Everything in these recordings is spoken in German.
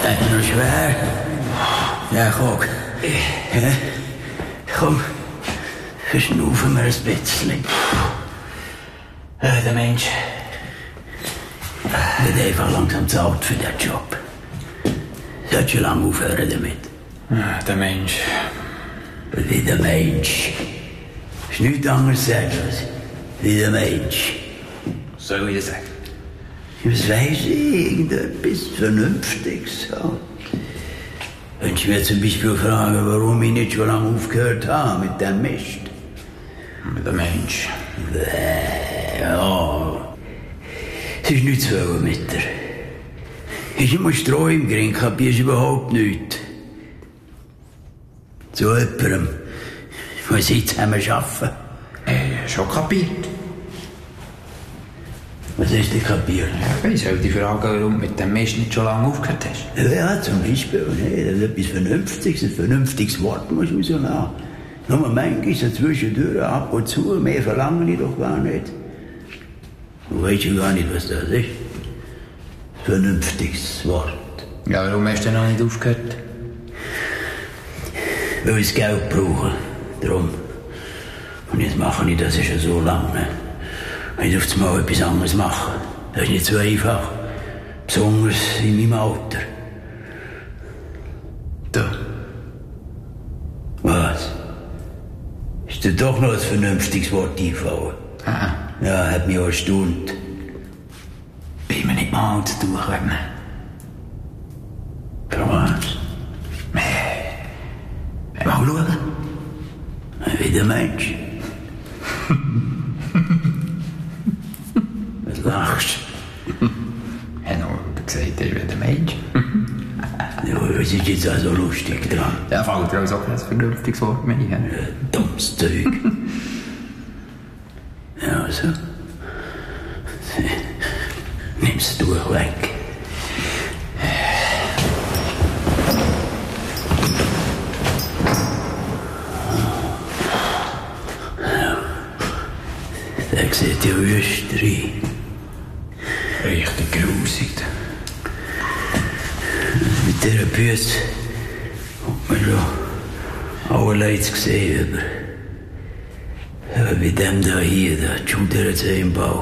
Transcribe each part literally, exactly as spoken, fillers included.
Ist noch schwer? Ja, guck. Ja. Komm, verschnaufen wir ein bisschen. Äh, der Mensch. Wird einfach langsam zu alt für den Job. Sollte schon lange aufhören damit. Ah, der Mensch. Wie der Mensch. Ist nichts anderes sagen als wie der Mensch. Was soll ich dir sagen? Was weiss ich, irgendetwas Vernünftiges. Ja. Könntest du mir zum Beispiel fragen, warum ich nicht schon lange aufgehört habe mit dem Mist? Mit dem Mensch. Äh, ja. Es ist nichts zu wollen mit dir. Ist immer Stroh im Gring, kapierst überhaupt nichts. Zu jemandem, der sie zusammen arbeiten. Äh, schon kapiert. Was hast du kapiert? Ja, ich soll dich fragen, warum du mit dem Mist nicht schon lange aufgehört hast. Ja, zum Beispiel. Nee, das ist etwas Vernünftiges, ein vernünftiges Wort muss man so nehmen. Nur manchmal so zwischendurch, ab und zu, mehr verlange ich doch gar nicht. Du weißt ja gar nicht, was das ist. Ein vernünftiges Wort. Ja, warum hast du noch nicht aufgehört? Weil ich das Geld brauche. Darum. Und jetzt mache ich das ja schon so lange. Wenn ich auf einmal etwas anderes mache, das ist nicht so einfach. Besonders in meinem Alter. Du. Was? Ist dir doch noch ein vernünftiges Wort eingefallen? Ah. Ja, hat mich auch erstaunt. Bin mir nicht mal zu tun können. Für was? Äh, mal schauen. Wie der Mensch. Was lachst du? Ich habe nur gesagt, ich bin der Mensch. Ja, was ist jetzt auch so lustig dran? Ja, fällt dir auch ein vernünftiges Wort mehr ein. Ja, dummes Zeug. Ja, also. Nimm's durch weg. Der sieht ja wüst rein. Richtig grusig. Mit dieser Büsse hat man schon allerlei zu sehen über. Aber bei dem da hier, da schudert es im Bauch.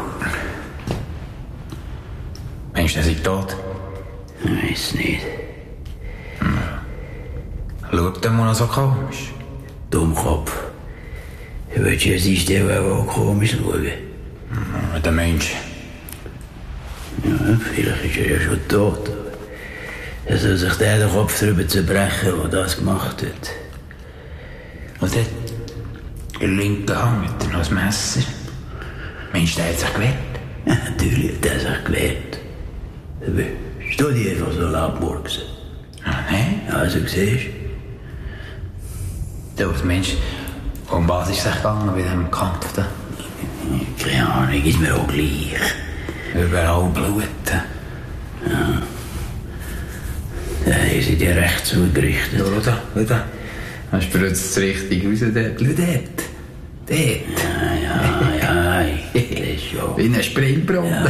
Meinst du, er sei tot? Ich weiß nicht. Hm. Schaut der Mann so komisch? Dummkopf. Du willst ja seine Stelle auch komisch schauen. Hm, der Mensch. Ja, vielleicht ist er ja schon tot. Er soll sich den Kopf darüber zerbrechen, der das gemacht hat. Und dort, in der linken Hand hat er noch ein Messer. Meinst du, der hat sich gewehrt? Ja, natürlich hat er sich gewehrt. Aber steh dich einfach so abmurksen. Ah, nein? Ja, also siehst du. Du, Mensch, um was ist es gegangen bei diesem Kampf da? Keine Ahnung, ist mir auch gleich. Überall Blut. Ja. Da haben sie dir recht zugerichtet. Schau da, schau da. Dann spritzt es richtig raus, dort. Schau dort. Dort. Ja, ja, ja. Das ist schon. Wie ein Springbrunnen. Ja.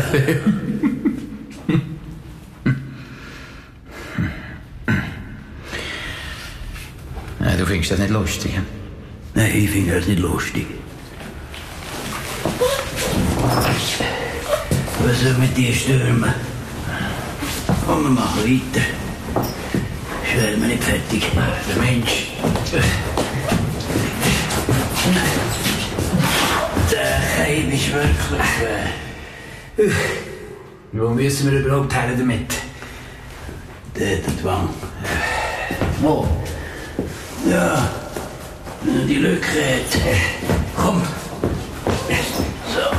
Ja, du findest das nicht lustig? He? Nein, ich finde das nicht lustig. Was soll mit dir stürmen? Komm, wir machen weiter. Ich werde mir nicht fertig. Der Mensch. Der Keim ist wirklich schwer. Wo müssen wir überhaupt her damit? Der hat den Wang. Wo? Ja, wenn er die Lücke hat. Komm. So.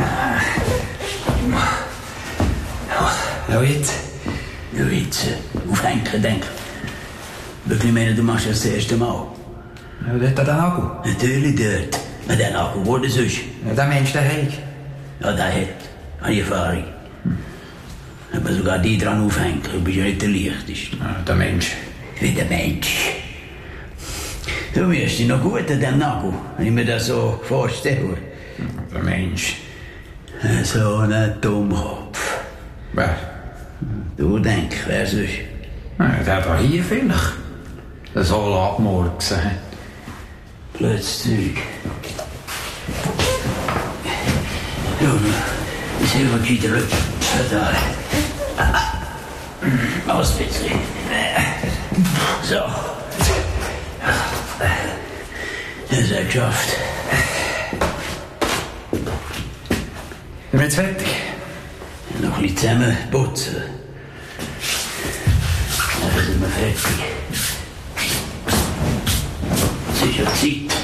Ja, jetzt? Ja, jetzt. Aufhängen, denk. Wirklich meinen, du machst das das erste Mal. Ja, dort an den Nagel. Natürlich dort. Ja, der Nagel wurde sonst. Ja, der Mensch, der hat. Ja, der hat. Eine Erfahrung. Hm. Aber sogar die dran aufhängen, du bist ja nicht der Leichteste. Ja, der Mensch. Wie der Mensch. Du wirst dich noch gut an dem Nagel, wenn ich mir das so vorstelle. Der Mensch. So ein Dummkopf. Wer? Du denkst, wer sonst? Ja, der da hier vielleicht. Das soll abmurksen. Blödes Zeug. Ja, ich sehe mal wieder da. Aus bitte. So. Das ist ja geschafft. Sind wir jetzt fertig? Noch ein bisschen zusammen putzen. Dann sind wir fertig. Es ist ja Zeit.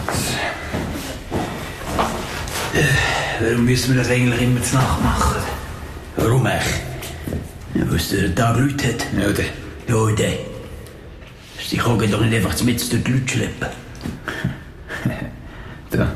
Warum müssen wir das eigentlich immer zu Nacht machen? Warum echt? Ja, weil es der Tag Leute hat. Ja, der. Ja, der. Sie können doch nicht einfach mit durch die Leute schleppen. Da.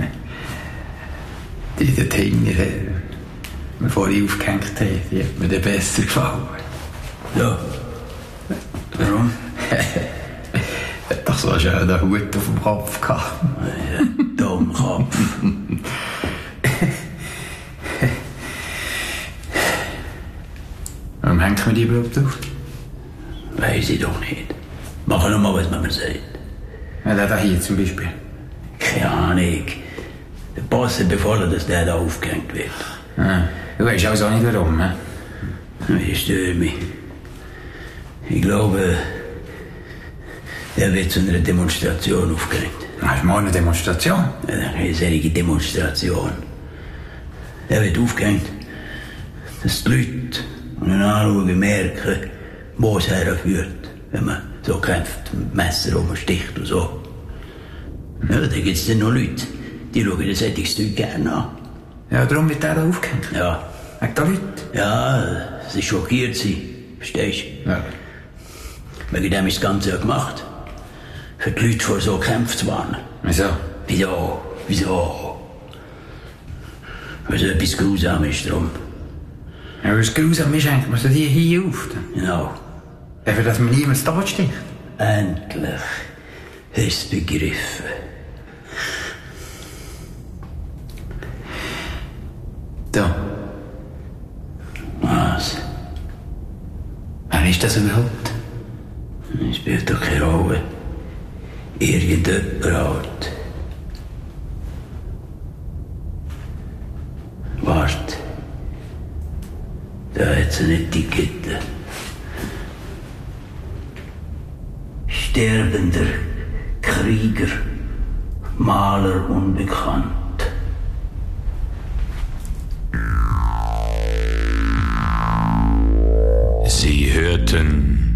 Die dort hinten, die wir vorhin aufgehängt haben, die hat mir dann besser gefallen. Ja. Warum? Hat doch so einen schönen Hut auf dem Kopf gehabt. Ja, Dummkopf. Warum hängt man die überhaupt auf? Weiß ich doch nicht. Machen wir mal, was man mir sagt. Ja, der da hier zum Beispiel. Keine Ahnung. Der Boss hat befohlen, dass der da aufgehängt wird. Ah, du weißt also auch nicht warum, hä? Ich störe mich. Ich glaube, er wird zu einer Demonstration aufgehängt. Ah, ist mal eine Demonstration? Ja, eine solche Demonstration. Er wird aufgehängt, dass die Leute, die ihn anschauen, merken, wo es herführt, wenn man so kämpft, mit Messer rumsticht und so. Ja, da gibt es dann noch Leute, die schauen das solches Zeug gerne an. Ja, darum wird der da aufgehängt. Ja. Wegen der Leute? Ja, sie schockiert sie. Verstehst du? Ja. Wegen dem ist das Ganze ja gemacht. Für die Leute vor so Kämpfen zu warnen. Wieso? Wieso? Wieso? Weil so etwas grausam ist drum. Ja, weil es grausam ist, hängt man so die hier auf. Genau. Dafür, dass man niemand tot sticht. Endlich hast du es begriffen. Da. Was? Wer ist das überhaupt? Es spielt doch keine Rolle. Irgendjemand halt. Wart. Da hat es eine Etikette. Sterbender Krieger, Maler unbekannt. Sie hörten